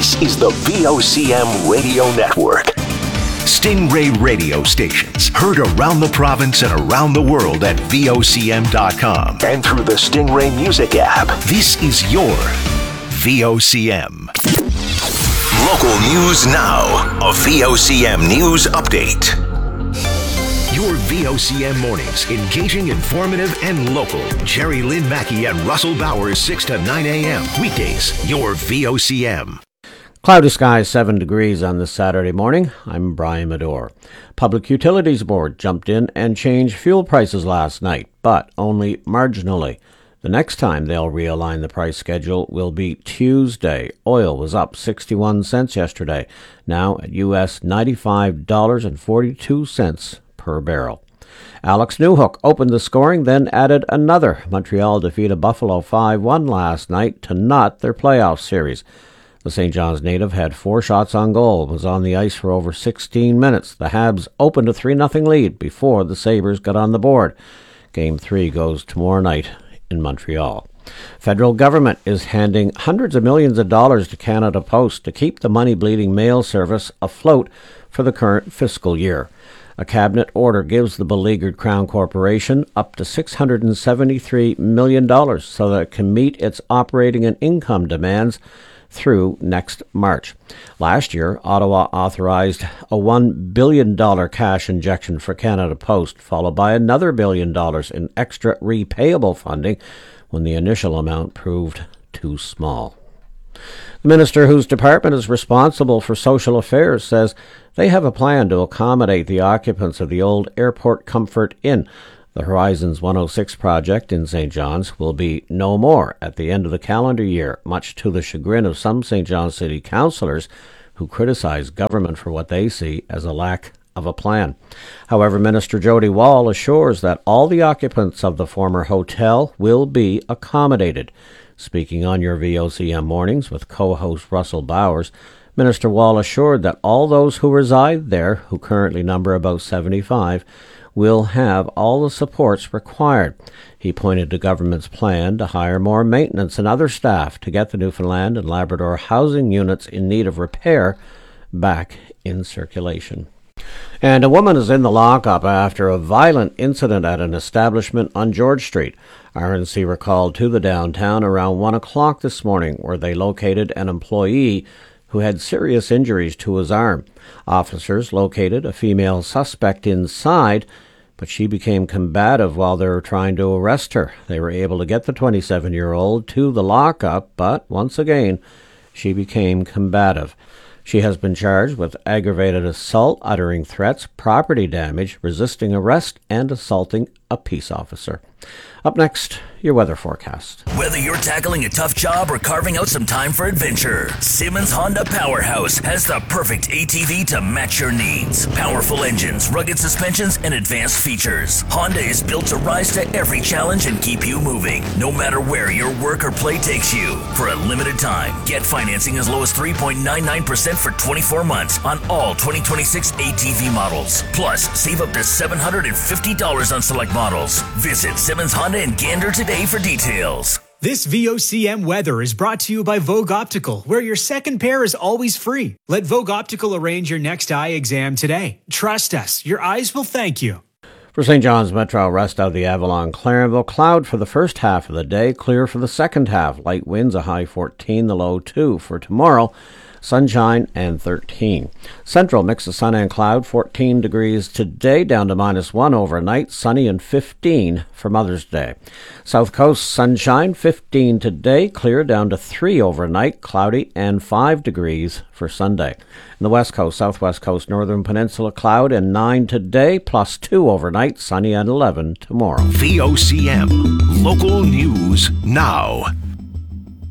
This is the VOCM Radio Network. Stingray radio stations heard around the province and around the world at VOCM.com and through the Stingray Music app. This is your VOCM. Local news now. A VOCM news update. Your VOCM mornings, engaging, informative, and local. Jerry Lynn Mackey and Russell Bowers, 6 to 9 a.m. Weekdays, your VOCM. Cloudy skies, 7 degrees on this Saturday morning. I'm Brian Medore. Public Utilities Board jumped in and changed fuel prices last night, but only marginally. The next time they'll realign the price schedule will be Tuesday. Oil was up 61 cents yesterday, now at U.S. $95.42 per barrel. Alex Newhook opened the scoring, then added another. Montreal defeated Buffalo 5-1 last night to knot their playoff series. The St. John's native had 4 shots on goal, was on the ice for over 16 minutes. The Habs opened a 3-0 lead before the Sabres got on the board. Game 3 goes tomorrow night in Montreal. Federal government is handing hundreds of millions of dollars to Canada Post to keep the money-bleeding mail service afloat for the current fiscal year. A cabinet order gives the beleaguered Crown Corporation up to $673 million so that it can meet its operating and income demands through next March. Last year, Ottawa authorized a $1 billion cash injection for Canada Post, followed by another $1 billion in extra repayable funding when the initial amount proved too small. The minister whose department is responsible for social affairs says they have a plan to accommodate the occupants of the old Airport Comfort Inn. The Horizons 106 project in St. John's will be no more at the end of the calendar year, much to the chagrin of some St. John's City councillors who criticize government for what they see as a lack of a plan. However, Minister Jody Wall assures that all the occupants of the former hotel will be accommodated. Speaking on your VOCM mornings with co-host Russell Bowers, Minister Wall assured that all those who reside there, who currently number about 75, will have all the supports required. He pointed to government's plan to hire more maintenance and other staff to get the Newfoundland and Labrador housing units in need of repair back in circulation. And a woman is in the lockup after a violent incident at an establishment on George Street. RNC were called to the downtown around 1 o'clock this morning, where they located an employee who had serious injuries to his arm. Officers located a female suspect inside, but she became combative while they were trying to arrest her. They were able to get the 27-year-old to the lockup, but once again, she became combative. She has been charged with aggravated assault, uttering threats, property damage, resisting arrest, and assaulting a peace officer. Up next, your weather forecast. Whether you're tackling a tough job or carving out some time for adventure, Simmons Honda Powerhouse has the perfect ATV to match your needs. Powerful engines, rugged suspensions, and advanced features. Honda is built to rise to every challenge and keep you moving, no matter where your work or play takes you. For a limited time, get financing as low as 3.99% for 24 months on all 2026 ATV models. Plus, save up to $750 on select models. Visit Simmons Honda in Gander today for details. This VOCM weather is brought to you by Vogue Optical, where your second pair is always free. Let Vogue Optical arrange your next eye exam today. Trust us, your eyes will thank you. For St. John's Metro, rest out of the Avalon Clarenville. Cloud for the first half of the day, clear for the second half. Light winds, a high 14, the low 2. For tomorrow, sunshine and 13. Central, mix of sun and cloud, 14 degrees today, down to -1 overnight, sunny and 15 for Mother's Day. South Coast, sunshine, 15 today, clear down to 3 overnight, cloudy and 5 degrees for Sunday. In the West Coast, Southwest Coast, Northern Peninsula, cloud and 9 today, +2 overnight, sunny and 11 tomorrow. VOCM, local news now.